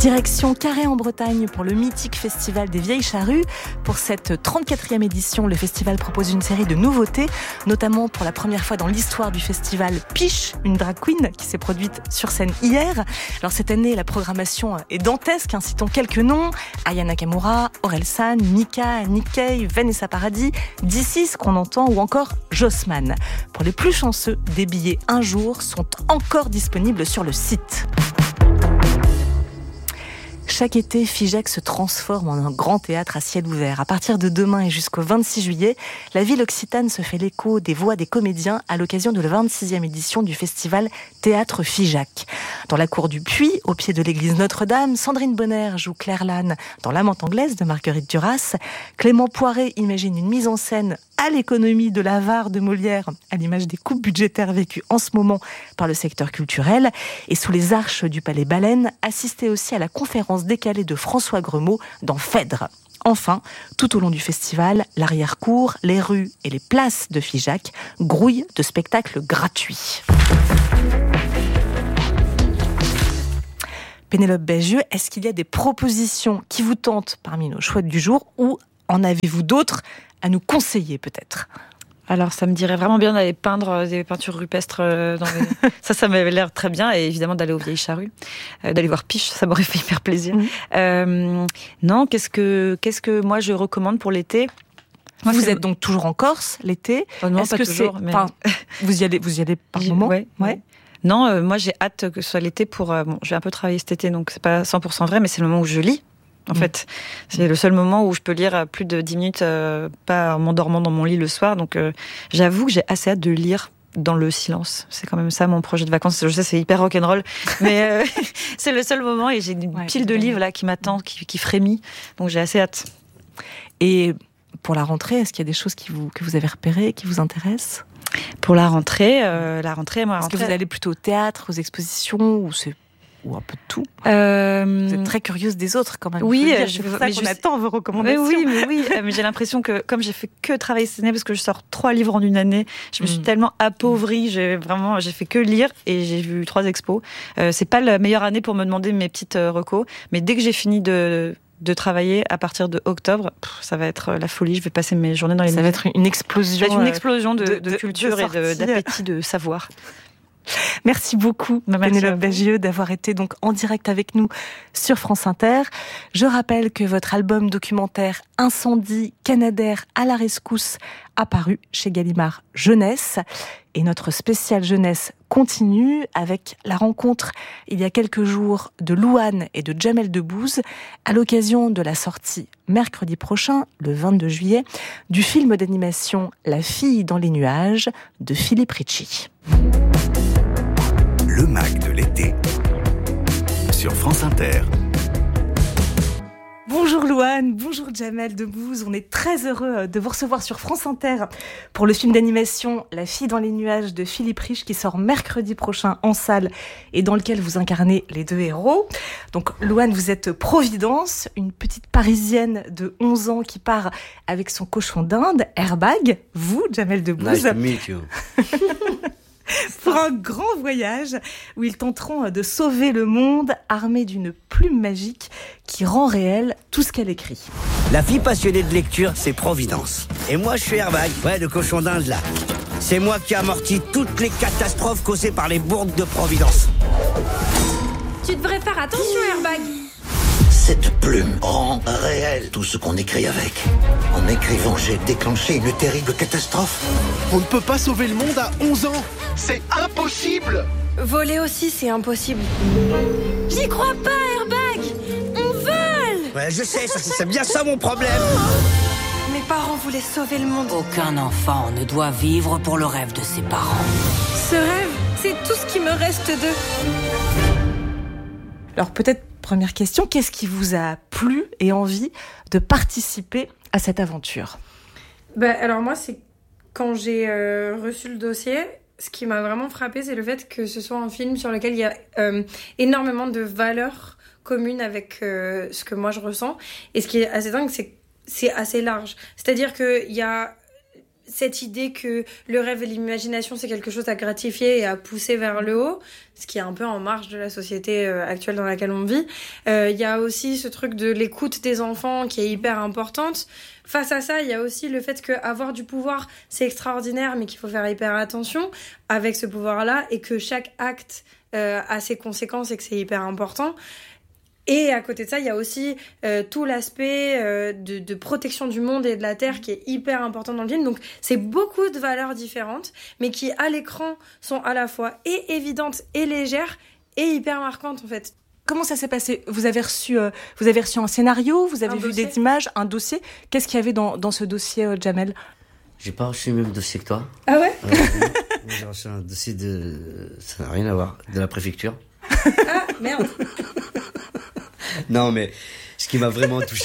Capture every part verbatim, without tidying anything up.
Direction Carhaix en Bretagne pour le mythique festival des Vieilles Charrues. Pour cette trente-quatrième édition, le festival propose une série de nouveautés, notamment pour la première fois dans l'histoire du festival, Piche, une drag queen qui s'est produite sur scène hier. Alors cette année, la programmation est dantesque, hein, citons quelques noms: Aya Nakamura, Orelsan, Mika, Nikkei, Vanessa Paradis, D six qu'on entend, ou encore Jossman. Pour les plus chanceux, des billets un jour sont encore disponibles sur le site. Chaque été, Figeac se transforme en un grand théâtre à ciel ouvert. À partir de demain et jusqu'au vingt-six juillet, la ville occitane se fait l'écho des voix des comédiens à l'occasion de la vingt-sixième édition du festival Théâtre Figeac. Dans la cour du Puy, au pied de l'église Notre-Dame, Sandrine Bonner joue Claire Lannes dans L'Amante anglaise de Marguerite Duras. Clément Poiret imagine une mise en scène à l'économie de l'avare de Molière, à l'image des coupes budgétaires vécues en ce moment par le secteur culturel. Et sous les arches du Palais Baleine, assistez aussi à la conférence décalée de François Gremaud dans Phèdre. Enfin, tout au long du festival, l'arrière-cour, les rues et les places de Figeac grouillent de spectacles gratuits. Pénélope Bagieux, est-ce qu'il y a des propositions qui vous tentent parmi nos choix du jour, ou en avez-vous d'autres à nous conseiller peut-être ? Alors, ça me dirait vraiment bien d'aller peindre des peintures rupestres. Dans les... ça, ça m'avait l'air très bien. Et évidemment, d'aller aux Vieilles Charrues, euh, d'aller voir Piche, ça m'aurait fait hyper plaisir. Mmh. Euh, non, qu'est-ce que, qu'est-ce que moi je recommande pour l'été ? Moi, vous êtes donc toujours en Corse l'été ? Oh non, Est-ce pas que toujours. C'est... Mais... Enfin, vous y allez, vous y allez par moment ? Ouais. ouais. ouais. Non, euh, moi j'ai hâte que ce soit l'été pour. Euh, bon, j'ai un peu travaillé cet été, donc c'est pas cent pour cent vrai, mais c'est le moment où je lis. En mmh. fait, c'est le seul moment où je peux lire plus de dix minutes, euh, pas en m'endormant dans mon lit le soir. Donc, euh, j'avoue que j'ai assez hâte de lire dans le silence. C'est quand même ça mon projet de vacances. Je sais, c'est hyper rock'n'roll, mais euh, c'est le seul moment et j'ai une ouais, pile de livres là qui m'attendent, qui, qui frémit. Donc, j'ai assez hâte. Et pour la rentrée, est-ce qu'il y a des choses qui vous, que vous avez repérées, qui vous intéressent ? Pour la rentrée, euh, la rentrée, moi. Est-ce rentrée... que vous allez plutôt au théâtre, aux expositions, ou c'est ou un peu de tout. Euh... Vous êtes très curieuse des autres quand même. Oui, dire, je c'est pour veux, ça mais qu'on je... attend vos recommandations. Mais oui, mais oui, mais j'ai l'impression que comme j'ai fait que travailler cette année parce que je sors trois livres en une année, je me suis mmh. tellement appauvrie. J'ai vraiment, j'ai fait que lire et j'ai vu trois expos. Euh, c'est pas la meilleure année pour me demander mes petites euh, recos, mais dès que j'ai fini de de travailler à partir de octobre, pff, ça va être la folie. Je vais passer mes journées dans les. Ça musées. Va être une explosion. Ça va être une explosion de, de, de, de culture de et de, d'appétit, de savoir. Merci beaucoup, bah, Pénélope Bagieux, d'avoir été donc en direct avec nous sur France Inter. Je rappelle que votre album documentaire Incendie, Canadair à la rescousse a paru chez Gallimard Jeunesse. Et notre spécial jeunesse continue avec la rencontre il y a quelques jours de Louane et de Jamel Debbouze à l'occasion de la sortie mercredi prochain, le vingt-deux juillet, du film d'animation La fille dans les nuages de Philippe Ricci. Le Mac de l'été sur France Inter. Bonjour Louane, bonjour Jamel Debbouze, on est très heureux de vous recevoir sur France Inter pour le film d'animation La fille dans les nuages de Philippe Ricci qui sort mercredi prochain en salle et dans lequel vous incarnez les deux héros. Donc Louane, vous êtes Providence, une petite parisienne de onze ans qui part avec son cochon d'Inde, Airbag. Vous, Jamel Debbouze. Nice to meet you. Pour un grand voyage où ils tenteront de sauver le monde armés d'une plume magique qui rend réel tout ce qu'elle écrit. La fille passionnée de lecture, c'est Providence. Et moi, je suis Airbag, ouais, le cochon d'Inde, là. C'est moi qui amortis toutes les catastrophes causées par les bourgs de Providence. Tu devrais faire attention, Airbag. Cette plume rend réel tout ce qu'on écrit avec. En écrivant, j'ai déclenché une terrible catastrophe. On ne peut pas sauver le monde à onze ans. C'est impossible. Voler aussi, c'est impossible. J'y crois pas, Airbag. On vole. Ouais, je sais, ça, c'est bien ça mon problème. Mes parents voulaient sauver le monde. Aucun enfant ne doit vivre pour le rêve de ses parents. Ce rêve, c'est tout ce qui me reste d'eux. Alors peut-être, première question, qu'est-ce qui vous a plu et envie de participer à cette aventure ? Bah, alors moi, c'est quand j'ai euh, reçu le dossier, ce qui m'a vraiment frappée, c'est le fait que ce soit un film sur lequel il y a euh, énormément de valeurs communes avec euh, ce que moi je ressens. Et ce qui est assez dingue, c'est que c'est assez large. C'est-à-dire qu'il y a cette idée que le rêve et l'imagination, c'est quelque chose à gratifier et à pousser vers le haut, ce qui est un peu en marge de la société euh, actuelle dans laquelle on vit. Il euh, y a aussi ce truc de l'écoute des enfants qui est hyper importante. Face à ça, il y a aussi le fait qu'avoir du pouvoir, c'est extraordinaire, mais qu'il faut faire hyper attention avec ce pouvoir-là et que chaque acte euh, a ses conséquences et que c'est hyper important. Et à côté de ça, il y a aussi euh, tout l'aspect euh, de, de protection du monde et de la terre qui est hyper important dans le film. Donc, c'est beaucoup de valeurs différentes, mais qui, à l'écran, sont à la fois et évidentes et légères et hyper marquantes, en fait. Comment ça s'est passé ? Vous avez reçu, euh, vous avez reçu un scénario, vous avez un vu dossier. des images, un dossier. Qu'est-ce qu'il y avait dans, dans ce dossier, euh, Jamel ? J'ai pas reçu le même dossier que toi. Ah ouais ? Euh, moi, j'ai reçu un dossier de... Ça n'a rien à voir. De la préfecture. Ah, merde. Non, mais ce qui m'a vraiment touché...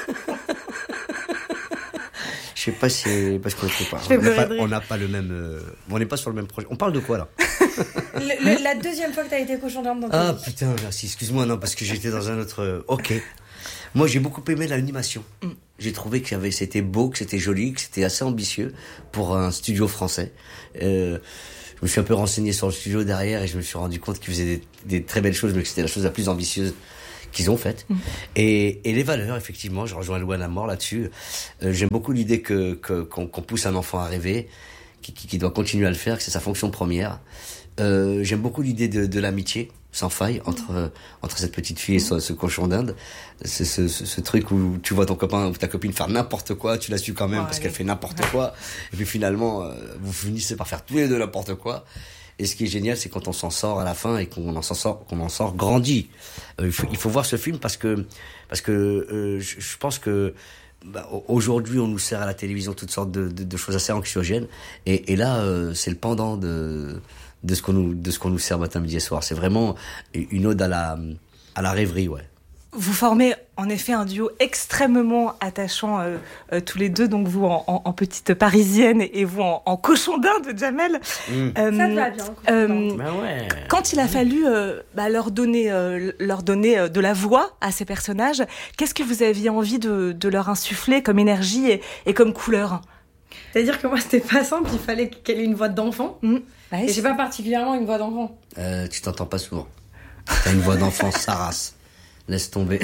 Je sais pas si... Parce qu'on n'est pas... On n'a pas, on n'a pas le même... Euh... On n'est pas sur le même projet. On parle de quoi, là ? le, le, La deuxième fois que t'as été cochon d'Inde dans ta Ah, vie. putain, merci. Excuse-moi, non, parce que j'étais dans un autre... euh, Ok. Moi, j'ai beaucoup aimé l'animation. Mm. J'ai trouvé que c'était beau, que c'était joli, que c'était assez ambitieux pour un studio français. Euh... Je me suis un peu renseigné sur le studio derrière et je me suis rendu compte qu'ils faisaient des, des très belles choses, mais que c'était la chose la plus ambitieuse qu'ils ont faite. Mmh. Et, et les valeurs, effectivement, je rejoins Louane à mort là-dessus. Euh, j'aime beaucoup l'idée que, que, qu'on, qu'on pousse un enfant à rêver, qui, qui, qui doit continuer à le faire, que c'est sa fonction première. Euh, j'aime beaucoup l'idée de, de l'amitié, sans faille, entre, euh, entre cette petite fille et ce, ce cochon d'Inde. C'est ce, ce, ce truc où tu vois ton copain ou ta copine faire n'importe quoi, tu la suis quand même ouais, parce allez. qu'elle fait n'importe quoi. Et puis finalement, euh, vous finissez par faire tous les deux n'importe quoi. Et ce qui est génial, c'est quand on s'en sort à la fin et qu'on en sort, qu'on en sort grandi. Euh, il, faut, il faut voir ce film parce que, parce que euh, je, je pense que bah, aujourd'hui, on nous sert à la télévision toutes sortes de, de, de choses assez anxiogènes. Et, et là, euh, c'est le pendant de, de, ce qu'on nous, de ce qu'on nous sert matin, midi et soir. C'est vraiment une ode à la, à la rêverie, ouais. Vous formez en effet un duo extrêmement attachant euh, euh, tous les deux, donc vous en, en, en petite parisienne et vous en, en cochon d'Inde, Jamel. Mmh. Euh, Ça te va bien. Euh, bah ouais. Quand il a fallu euh, bah, leur donner, euh, leur donner euh, de la voix à ces personnages, qu'est-ce que vous aviez envie de, de leur insuffler comme énergie et, et comme couleur ? C'est-à-dire que moi, c'était pas simple, il fallait qu'elle ait une voix d'enfant. Mmh. Bah, et j'ai pas particulièrement une voix d'enfant. Euh, tu t'entends pas souvent. T'as une voix d'enfant, sa race. Laisse tomber.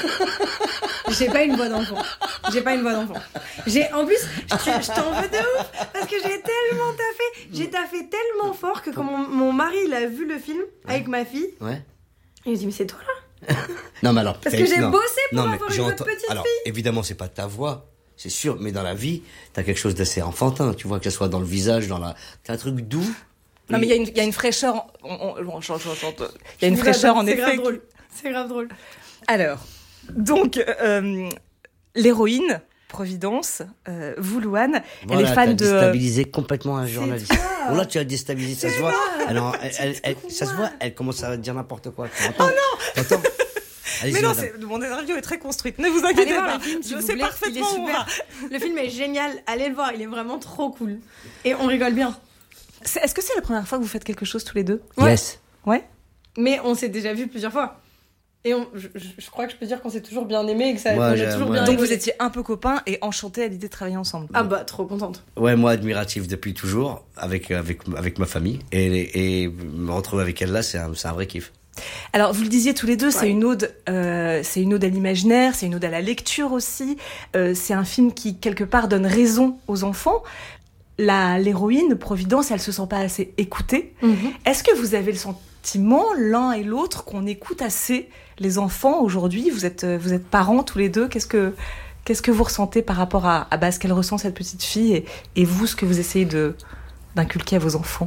J'ai pas une voix d'enfant. J'ai pas une voix d'enfant. J'ai, en plus, je, je t'en veux de ouf parce que j'ai tellement taffé. J'ai taffé tellement fort que quand mon, mon mari il a vu le film ouais. avec ma fille, ouais. il me dit mais c'est toi là. Non mais alors. Parce que j'ai non. bossé pour non, avoir une ent... autre petite alors, fille. Évidemment, c'est pas ta voix. C'est sûr, mais dans la vie, t'as quelque chose d'assez enfantin. Tu vois que ce soit dans le visage, dans la, t'as un truc doux. Non mais il y a une, il y a une fraîcheur. On, on, on, il y a une fraîcheur en effet. C'est grave drôle. C'est grave drôle. Alors, donc, euh, l'héroïne, Providence, euh, vous, Louane, voilà, elle est fan t'as de... déstabilisé complètement un journaliste. Bon, là, tu as déstabilisé, ça se voit. Alors, elle, elle, elle, ça se voit, elle commence à dire n'importe quoi. Tu oh non T'entends Mais non, c'est, mon interview est très construite, ne vous inquiétez Allez pas. Voir le film, je sais parfaitement où on va. Le film est génial, allez le voir, il est vraiment trop cool. Et on rigole bien. C'est, est-ce que c'est la première fois que vous faites quelque chose tous les deux ? Ouais. Yes. Ouais. Mais on s'est déjà vu plusieurs fois. Et on, je, je crois que je peux dire qu'on s'est toujours bien aimé et que ça moi, qu'on a toujours moi, bien Donc rigolé. vous étiez un peu copains et enchantés à l'idée de travailler ensemble. Ah bah trop contente. Ouais, moi admiratif depuis toujours avec avec avec ma famille et et me retrouver avec elle là, c'est un c'est un vrai kiff. Alors vous le disiez tous les deux, ouais. c'est une ode, euh, c'est une ode à l'imaginaire, c'est une ode à la lecture aussi. Euh, c'est un film qui quelque part donne raison aux enfants. La l'héroïne Providence, elle se sent pas assez écoutée. Mm-hmm. Est-ce que vous avez le sentiment l'un et l'autre qu'on écoute assez les enfants aujourd'hui? Vous êtes vous êtes parents tous les deux. Qu'est-ce que qu'est-ce que vous ressentez par rapport à, à bah, ce qu'elle ressent cette petite fille et, et vous ce que vous essayez de d'inculquer à vos enfants?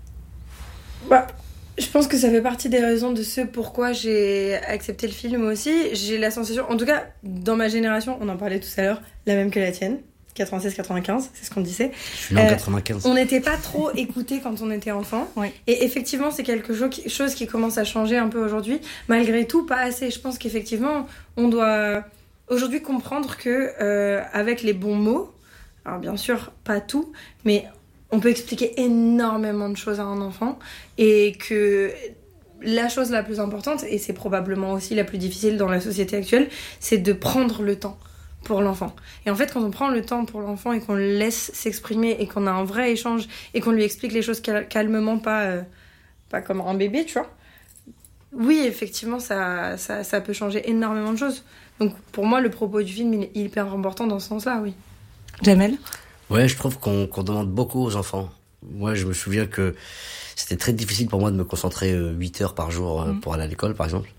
Bah. Je pense que ça fait partie des raisons de ce pourquoi j'ai accepté le film aussi. J'ai la sensation, en tout cas, dans ma génération, on en parlait tout à l'heure, la même que la tienne, quatre-vingt-seize quatre-vingt-quinze, c'est ce qu'on disait. Je suis né en quatre-vingt-quinze. On n'était pas trop écoutés quand on était enfant. Oui. Et effectivement, c'est quelque chose qui commence à changer un peu aujourd'hui. Malgré tout, pas assez. Je pense qu'effectivement, on doit aujourd'hui comprendre que euh, avec les bons mots, alors bien sûr, pas tout, mais on peut expliquer énormément de choses à un enfant et que la chose la plus importante, et c'est probablement aussi la plus difficile dans la société actuelle, c'est de prendre le temps pour l'enfant. Et en fait, quand on prend le temps pour l'enfant et qu'on le laisse s'exprimer et qu'on a un vrai échange et qu'on lui explique les choses cal- calmement, pas, euh, pas comme un bébé, tu vois. Oui, effectivement, ça, ça, ça peut changer énormément de choses. Donc, pour moi, le propos du film, il est hyper important dans ce sens-là, oui. Jamel ? Ouais, je trouve qu'on, qu'on demande beaucoup aux enfants. Moi, je me souviens que c'était très difficile pour moi de me concentrer huit heures par jour mmh. pour aller à l'école, par exemple.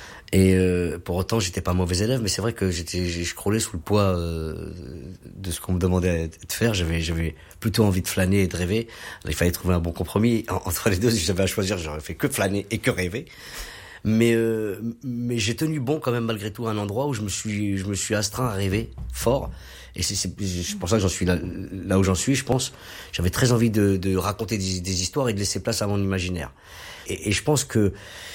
Et euh, pour autant, j'étais pas mauvais élève, mais c'est vrai que j'étais, je croulais sous le poids euh, de ce qu'on me demandait de faire. J'avais, j'avais plutôt envie de flâner et de rêver. Alors, il fallait trouver un bon compromis entre les deux. Si j'avais à choisir, j'aurais fait que flâner et que rêver. Mais euh, mais j'ai tenu bon quand même malgré tout à un endroit où je me suis, je me suis astreint à rêver fort. Et c'est, c'est, c'est pour ça que j'en suis là, là où j'en suis, je pense. J'avais très envie de, de raconter des, des histoires et de laisser place à mon imaginaire. Et, et je pense que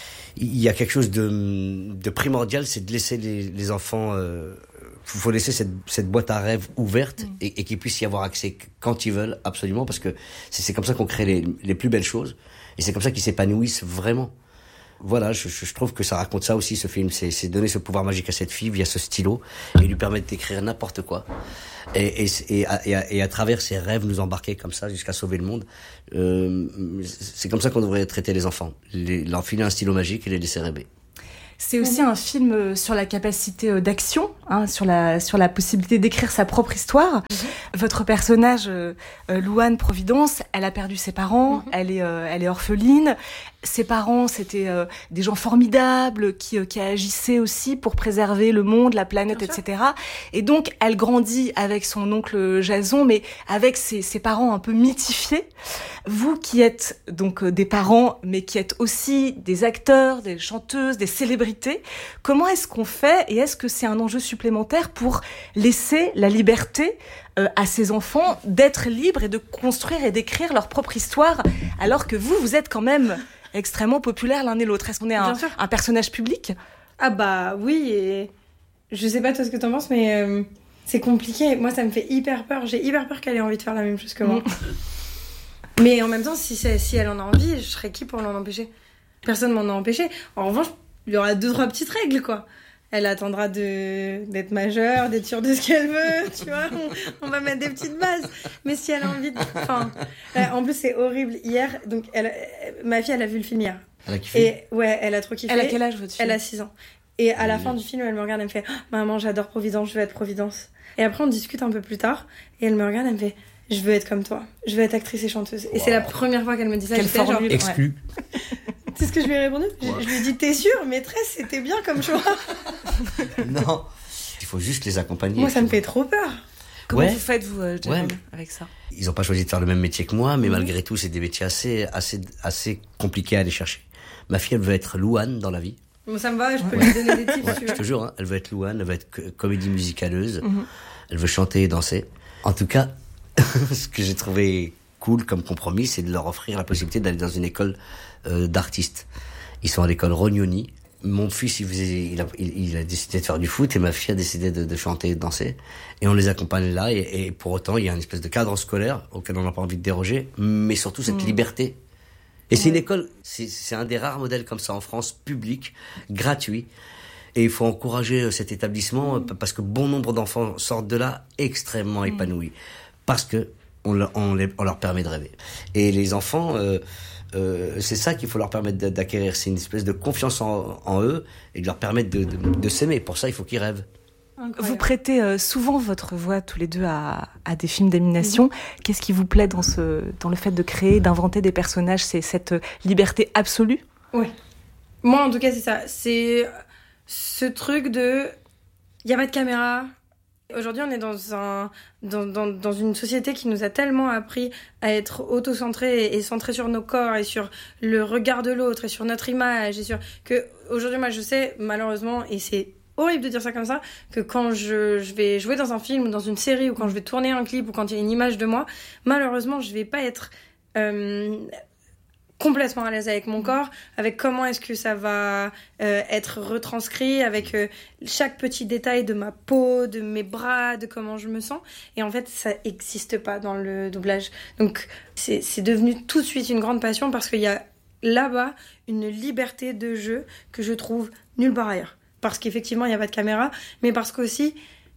il y a quelque chose de, de primordial, c'est de laisser les, les enfants... Euh, faut laisser cette, cette boîte à rêves ouverte mmh. et, et qu'ils puissent y avoir accès quand ils veulent, absolument, parce que c'est, c'est comme ça qu'on crée les, les plus belles choses. Et c'est comme ça qu'ils s'épanouissent vraiment. Voilà, je, je trouve que ça raconte ça aussi, ce film. C'est, c'est donner ce pouvoir magique à cette fille via ce stylo et lui permettre d'écrire n'importe quoi. Et, et, et, à, et, à, et à travers ses rêves, nous embarquer comme ça jusqu'à sauver le monde. Euh, c'est comme ça qu'on devrait traiter les enfants. Les, leur filer un stylo magique et les laisser rêver. C'est aussi un film sur la capacité d'action, hein, sur la sur la possibilité d'écrire sa propre histoire. Mm-hmm. Votre personnage, euh, Louane Providence, elle a perdu ses parents, mm-hmm. elle est euh, elle est orpheline. Ses parents, c'était euh, des gens formidables qui euh, qui agissaient aussi pour préserver le monde, la planète, Bien et cetera. Sûr. Et donc, elle grandit avec son oncle Jason, mais avec ses, ses parents un peu mythifiés. Vous qui êtes donc euh, des parents, mais qui êtes aussi des acteurs, des chanteuses, des célébrités, comment est-ce qu'on fait et est-ce que c'est un enjeu supplémentaire pour laisser la liberté euh, à ces enfants d'être libres et de construire et d'écrire leur propre histoire, alors que vous, vous êtes quand même extrêmement populaires l'un et l'autre. Est-ce qu'on est un, un personnage public ? Ah bah oui, et je sais pas toi ce que t'en penses, mais euh, c'est compliqué. Moi, ça me fait hyper peur. J'ai hyper peur qu'elle ait envie de faire la même chose que moi. Mmh. Mais en même temps, si, si elle en a envie, je serais qui pour l'en empêcher ? Personne m'en a empêché. En revanche, il y aura deux, trois petites règles, quoi. Elle attendra de, d'être majeure, d'être sûre de ce qu'elle veut, tu vois. On, on va mettre des petites bases. Mais si elle a envie de... Enfin, en plus, c'est horrible. Hier, donc, elle, ma fille, elle a vu le film hier. Elle a kiffé ? Et ouais, elle a trop kiffé. Elle a quel âge, votre fille ? Elle a six ans. Et à la fin du film, elle me regarde, elle me fait oh, « Maman, j'adore Providence, je veux être Providence. » Et après, on discute un peu plus tard. Et elle me regarde, elle me fait « Je veux être comme toi. Je veux être actrice et chanteuse. » Et wow. C'est la première fois qu'elle me dit ça. Quelle formule genre, exclue. Ouais. C'est ce que je lui ai répondu. Ouais. Je, je lui ai dit « T'es sûre, maîtresse, c'était bien comme choix. » Non, il faut juste les accompagner. Moi, ça me fait trop peur. Comment ouais. vous faites, vous, euh, Jamel, ouais. avec ça ? Ils n'ont pas choisi de faire le même métier que moi, mais mmh. malgré tout, c'est des métiers assez, assez, assez compliqués à aller chercher. Ma fille, elle veut être Louane dans la vie. Bon, ça me va, je peux ouais. lui donner des tips. Ouais, tu je vois. te jure, hein, elle veut être Louane, elle veut être comédie musicaleuse, mmh. elle veut chanter et danser. En tout cas, ce que j'ai trouvé cool comme compromis, c'est de leur offrir la possibilité d'aller dans une école euh, d'artistes. Ils sont à l'école Rognoni. Mon fils, il, faisait, il, a, il, il a décidé de faire du foot et ma fille a décidé de, de chanter et de danser. Et on les accompagne là. Et, et pour autant, il y a une espèce de cadre scolaire auquel on n'a pas envie de déroger, mais surtout cette mmh. liberté. Et c'est une école, c'est, c'est un des rares modèles comme ça en France, public, gratuit. Et il faut encourager cet établissement mmh. parce que bon nombre d'enfants sortent de là extrêmement mmh. épanouis. Parce que on, le, on, les, on leur permet de rêver. Et les enfants... Euh, Euh, c'est ça qu'il faut leur permettre d'acquérir, c'est une espèce de confiance en, en eux et de leur permettre de, de, de s'aimer. Pour ça, il faut qu'ils rêvent. Incroyable. Vous prêtez euh, souvent votre voix tous les deux à, à des films d'animation. Mmh. Qu'est-ce qui vous plaît dans, ce, dans le fait de créer, d'inventer des personnages ? C'est cette liberté absolue ? Oui. Moi, en tout cas, c'est ça. C'est ce truc de... Il n'y a pas de caméra. Aujourd'hui, on est dans, un, dans, dans, dans une société qui nous a tellement appris à être auto-centré et, et centré sur nos corps et sur le regard de l'autre et sur notre image. Et sur... que aujourd'hui, moi, je sais, malheureusement, et c'est horrible de dire ça comme ça, que quand je, je vais jouer dans un film ou dans une série ou quand je vais tourner un clip ou quand il y a une image de moi, malheureusement, je vais pas être... Euh, complètement à l'aise avec mon corps, avec comment est-ce que ça va euh, être retranscrit, avec euh, chaque petit détail de ma peau, de mes bras, de comment je me sens. Et en fait, ça n'existe pas dans le doublage. Donc, c'est, c'est devenu tout de suite une grande passion parce qu'il y a là-bas une liberté de jeu que je trouve nulle part ailleurs. Parce qu'effectivement, il n'y a pas de caméra, mais parce qu'aussi,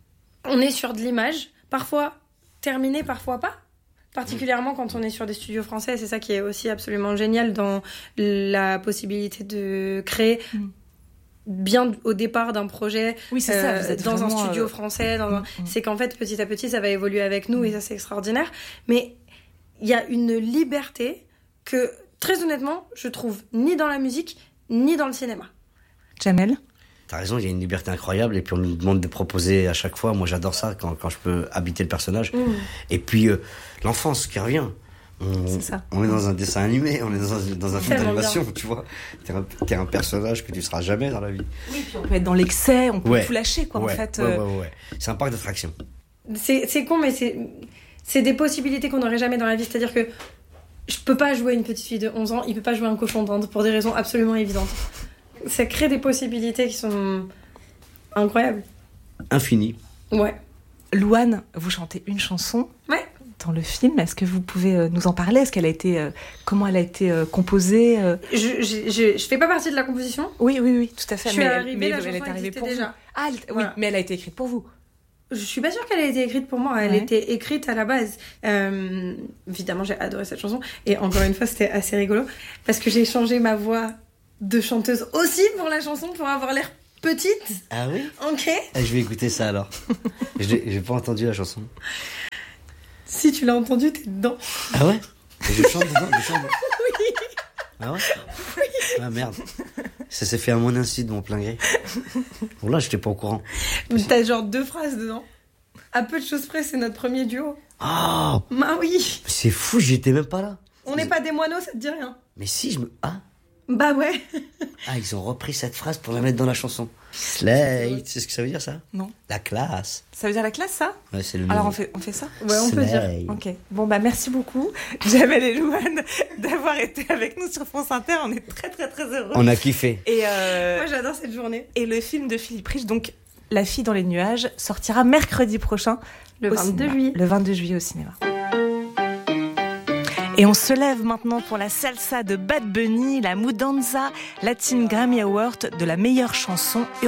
on est sur de l'image, parfois terminée, parfois pas. Particulièrement quand on est sur des studios français, c'est ça qui est aussi absolument génial dans la possibilité de créer mmh. bien au départ d'un projet oui, c'est ça, vous êtes dans vraiment, un studio euh... français. Dans un... mmh. C'est qu'en fait, petit à petit, ça va évoluer avec nous mmh. et ça, c'est extraordinaire. Mais il y a une liberté que, très honnêtement, je trouve ni dans la musique, ni dans le cinéma. Jamel ? T'as raison, il y a une liberté incroyable et puis on nous demande de proposer à chaque fois. Moi, j'adore ça quand, quand je peux habiter le personnage. Mmh. Et puis, euh, l'enfance qui revient. On, c'est ça. On est dans un dessin animé, on est dans un, dans un film d'animation, bien. Tu vois. T'es un, t'es un personnage que tu seras jamais dans la vie. Oui, puis on peut être dans l'excès, on peut ouais. tout lâcher, quoi, ouais. en fait. Ouais, euh... ouais, ouais. C'est un parc d'attractions. C'est, c'est con, mais c'est, c'est des possibilités qu'on n'aurait jamais dans la vie. C'est-à-dire que je peux pas jouer une petite fille de onze ans, il peut pas jouer un cochon d'Inde pour des raisons absolument évidentes. Ça crée des possibilités qui sont incroyables. Infini. Ouais. Louane, vous chantez une chanson ouais. dans le film. Est-ce que vous pouvez nous en parler ? Est-ce qu'elle a été, euh, comment elle a été euh, composée ? je, je, je, je fais pas partie de la composition. Oui, oui, oui, tout à fait. Je suis mais arrivée, mais la elle chanson est arrivée pour déjà. Vous. Ah, elle, voilà. Oui, mais elle a été écrite pour vous. Je suis pas sûre qu'elle ait été écrite pour moi. Elle ouais. était écrite à la base. Euh, évidemment, j'ai adoré cette chanson. Et encore une fois, c'était assez rigolo parce que j'ai changé ma voix de chanteuse aussi pour la chanson pour avoir l'air petite. Ah oui ? Ok. Ah, je vais écouter ça alors. j'ai, j'ai pas entendu la chanson. Si tu l'as entendue, t'es dedans. Ah ouais ? Et je chante dedans, je chante. Oui. Ah ouais ? Oui. Ah merde. Ça s'est fait à mon insu de mon plein gré. Bon là, j'étais pas au courant. T'as genre deux phrases dedans. À peu de choses près, c'est notre premier duo. Oh ! Bah oui. C'est fou, j'étais même pas là. On n'est pas des moineaux, ça te dit rien. Mais si, je me... Ah. Bah ouais. Ah, ils ont repris cette phrase pour la mettre dans la chanson. Slate, c'est ce que ça veut dire, ça ? Non. La classe. Ça veut dire la classe, ça ? Ouais, c'est le Alors on fait, on fait ça ? Ouais, on Slay. Peut dire. Ok. Bon, bah merci beaucoup, Jamel et Louane, d'avoir été avec nous sur France Inter. On est très, très, très heureux. On a kiffé. Et euh... Moi, j'adore cette journée. Et le film de Philippe Rich, donc La fille dans les nuages, sortira mercredi prochain. Le vingt-deux juillet. Le vingt-deux juillet au cinéma. Et on se lève maintenant pour la salsa de Bad Bunny, la Mudanza Latin Grammy Award de la meilleure chanson